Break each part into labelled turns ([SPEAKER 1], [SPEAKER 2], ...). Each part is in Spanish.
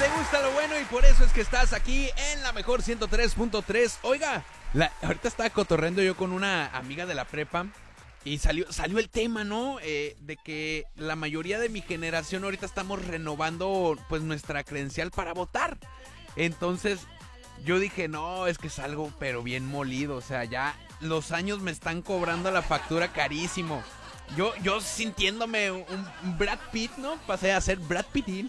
[SPEAKER 1] te gusta lo bueno y por eso es que estás aquí en la mejor 103.3. Oiga, ahorita estaba cotorreando yo con una amiga de la prepa y salió el tema, ¿no? De que la mayoría de mi generación ahorita estamos renovando pues nuestra credencial para votar. Entonces yo dije, no, es que es algo pero bien molido, o sea, ya los años me están cobrando la factura carísimo. Yo sintiéndome un Brad Pitt, ¿no? Pasé a ser Brad Pittin.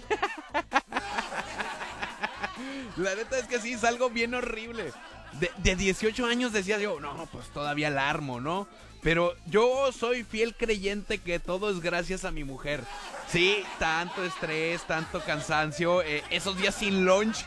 [SPEAKER 1] La neta es que sí, es algo bien horrible. De 18 años decía yo, no, pues todavía la armo, ¿no? Pero yo soy fiel creyente que todo es gracias a mi mujer. Sí, tanto estrés, tanto cansancio, esos días sin lunch.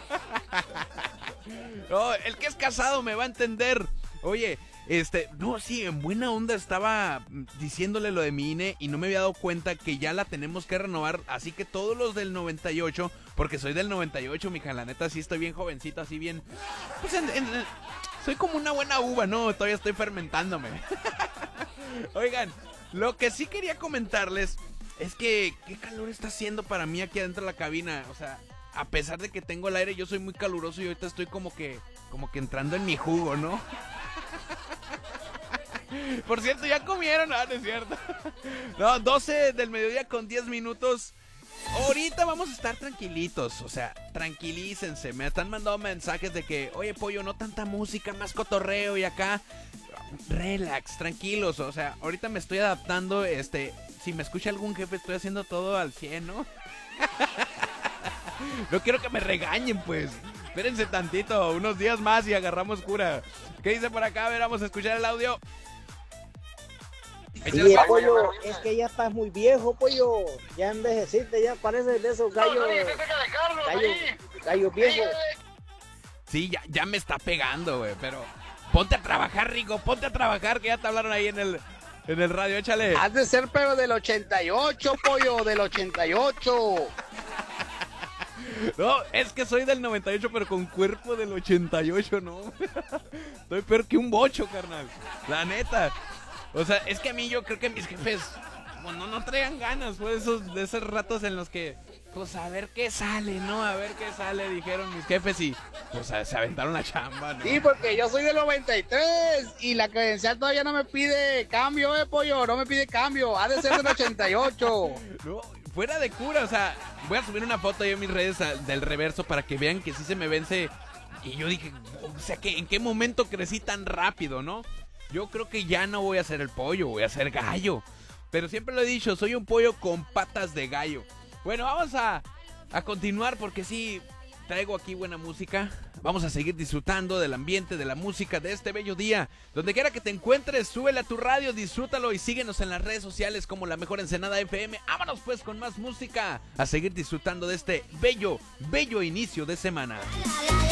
[SPEAKER 1] No, el que es casado me va a entender. Oye, no, sí, en buena onda estaba diciéndole lo de mi INE y no me había dado cuenta que ya la tenemos que renovar. Así que todos los del 98, porque soy del 98, mija, la neta sí estoy bien jovencito, así bien. Pues soy como una buena uva, ¿no? Todavía estoy fermentándome. Oigan, lo que sí quería comentarles es que qué calor está haciendo para mí aquí adentro de la cabina. O sea, a pesar de que tengo el aire, yo soy muy caluroso y ahorita estoy como que entrando en mi jugo, ¿no? Por cierto, ¿ya comieron? No, no es cierto. No, 12 del mediodía con 10 minutos. Ahorita vamos a estar tranquilitos, o sea, tranquilícense. Me están mandando mensajes de que, oye, pollo, no tanta música, más cotorreo y acá. Relax, tranquilos, o sea, ahorita me estoy adaptando, si me escucha algún jefe, estoy haciendo todo al 100, ¿no? No quiero que me regañen, pues. Espérense tantito, unos días más y agarramos cura. ¿Qué dice por acá? A ver, vamos a escuchar el audio.
[SPEAKER 2] Sí, pollo, es que ya estás muy viejo, pollo. Ya envejeciste, ya pareces de esos gallos viejos.
[SPEAKER 1] Sí, ya me está pegando, güey, pero ponte a trabajar, Rico, ponte a trabajar, que ya te hablaron ahí en el radio, échale.
[SPEAKER 3] Has de ser, pero del 88, pollo, del 88.
[SPEAKER 1] No, es que soy del 98, pero con cuerpo del 88, ¿no? Estoy peor que un bocho, carnal. La neta. O sea, es que a mí yo creo que mis jefes, bueno, no traigan ganas, pues, de esos ratos en los que, pues, a ver qué sale, ¿no? A ver qué sale, dijeron mis jefes y, pues, se aventaron la chamba, ¿no?
[SPEAKER 3] Sí, porque yo soy del 93 y la credencial todavía no me pide cambio, pollo, no me pide cambio, ha de ser del 88.
[SPEAKER 1] No, fuera de cura, o sea, voy a subir una foto ahí en mis redes del reverso para que vean que sí se me vence. Y yo dije, o sea, ¿en qué momento crecí tan rápido, no? Yo creo que ya no voy a ser el pollo, voy a ser gallo. Pero siempre lo he dicho, soy un pollo con patas de gallo. Bueno, vamos a continuar porque sí, traigo aquí buena música. Vamos a seguir disfrutando del ambiente, de la música, de este bello día. Donde quiera que te encuentres, súbele a tu radio, disfrútalo y síguenos en las redes sociales como La Mejor Ensenada FM. Vámonos pues con más música, a seguir disfrutando de este bello inicio de semana.